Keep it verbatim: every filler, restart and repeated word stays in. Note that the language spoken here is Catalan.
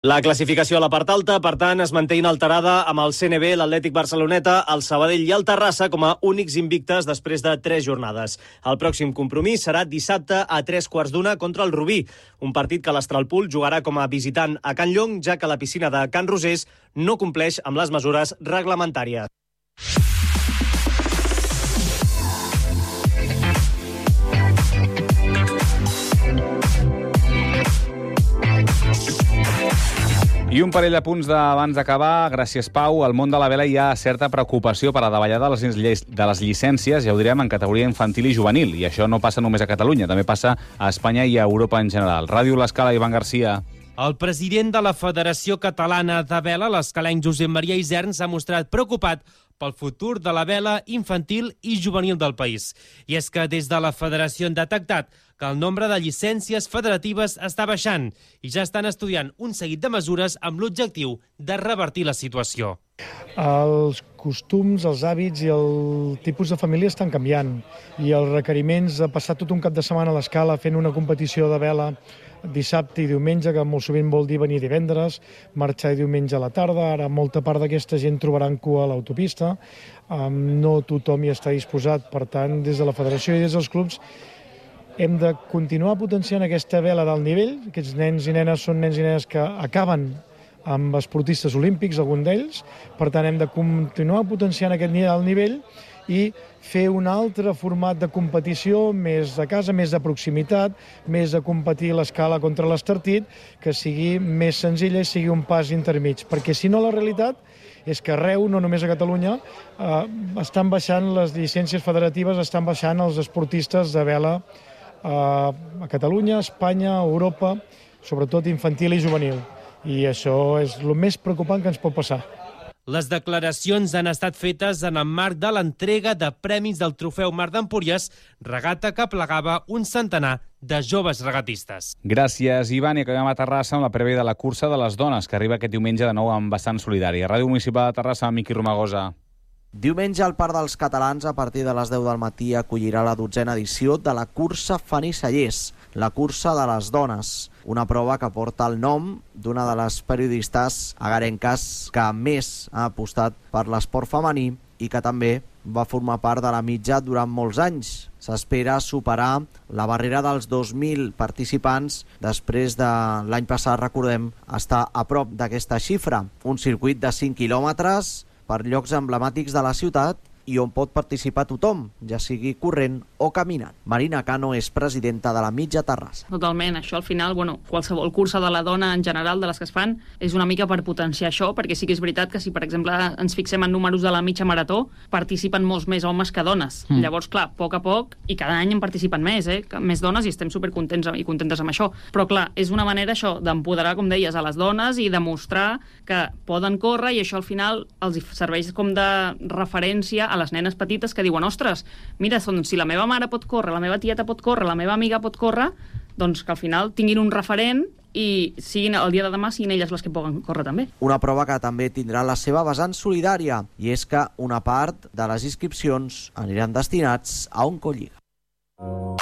La classificació a la part alta, per tant, es manté inalterada amb el C N B, l'Atlètic Barceloneta, el Sabadell i el Terrassa com a únics invictes després de tres jornades. El pròxim compromís serà dissabte a tres quarts d'una contra el Rubí, un partit que l'Astralpool jugarà com a visitant a Can Llong, ja que la piscina de Can Rosés no compleix amb les mesures reglamentàries. I un parell de punts d'abans d'acabar. Gràcies, Pau. Al món de la vela hi ha certa preocupació per la davallada de les, de les llicències, ja ho direm, en categoria infantil i juvenil. I això no passa només a Catalunya, també passa a Espanya i a Europa en general. Ràdio L'Escala, Ivan Garcia. El president de la Federació Catalana de Vela, l'escalenc Josep Maria Isern, s'ha mostrat preocupat pel futur de la vela infantil i juvenil del país. I és que des de la Federació han detectat que el nombre de llicències federatives està baixant i ja estan estudiant un seguit de mesures amb l'objectiu de revertir la situació. Els costums, els hàbits i el tipus de família estan canviant i els requeriments de passar tot un cap de setmana a l'Escala fent una competició de vela dissabte i diumenge, que molt sovint vol dir venir divendres, marxar diumenge a la tarda. Ara molta part d'aquesta gent trobarà en cua a l'autopista. No tothom hi està disposat, per tant, des de la federació i des dels clubs hem de continuar potenciant aquesta vela d'alt nivell. Aquests nens i nenes són nens i nenes que acaben amb esportistes olímpics, algun d'ells. Per tant, hem de continuar potenciant aquest alt nivell i fer un altre format de competició més de casa, més de proximitat, més de competir l'escala contra l'estartit, que sigui més senzilla i sigui un pas intermig. Perquè si no, la realitat és que arreu, no només a Catalunya, eh, estan baixant les llicències federatives, estan baixant els esportistes de vela eh, a Catalunya, a Espanya, a Europa, sobretot infantil i juvenil. I això és el més preocupant que ens pot passar. Les declaracions han estat fetes en el marc de l'entrega de premis del Trofeu Mar d'Empúries, regata que plegava un centenar de joves regatistes. Gràcies, Ivan. I acabem a Terrassa amb la prèvia de la cursa de les dones, que arriba aquest diumenge de nou amb Vessant Solidari. Ràdio Municipal de Terrassa, amb Miqui Romagosa. Diumenge el Parc dels Catalans, a partir de les deu del matí, acollirà la dotzena edició de la cursa Fenisallers, la cursa de les dones. Una prova que porta el nom d'una de les periodistes agarenques que més ha apostat per l'esport femení i que també va formar part de la mitja durant molts anys. S'espera superar la barrera dels dos mil participants després de l'any passat, recordem, estar a prop d'aquesta xifra. Un circuit de cinc quilòmetres per llocs emblemàtics de la ciutat i on pot participar tothom, ja sigui corrent o caminant. Marina Cano és presidenta de la Mitja Terrassa. Totalment, això al final, bueno, qualsevol cursa de la dona en general, de les que es fan, és una mica per potenciar això, perquè sí que és veritat que si, per exemple, ens fixem en números de la mitja marató, participen molts més homes que dones. Mm. Llavors, clar, a poc a poc, i cada any en participen més, eh? Més dones, i estem supercontents i contentes amb això. Però, clar, és una manera, això, d'empoderar, com deies, a les dones i demostrar que poden córrer, i això al final els serveix com de referència a les nenes petites que diuen, ostres, mira, si la meva mare pot córrer, la meva tieta pot córrer, la meva amiga pot córrer, doncs que al final tinguin un referent i siguin, el dia de demà siguin elles les que poden córrer també. Una prova que també tindrà la seva vessant solidària, i és que una part de les inscripcions aniran destinats a Oncolliga.